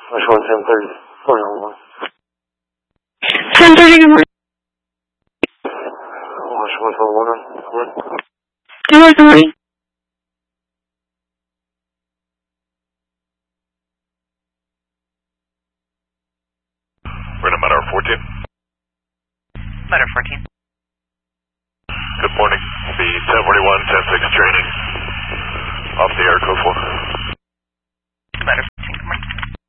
I showed 10:30. Sorry, hold on. 10:30, good morning. What's the order? Good morning. We're in a matter of 14. Matter 14. Good morning. The 1041, 10-6 training. Off the air, code 4.